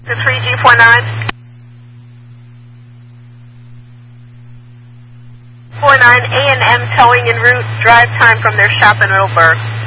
The 3G49. 49 A&M towing en route, drive time from their shop in Middleburg.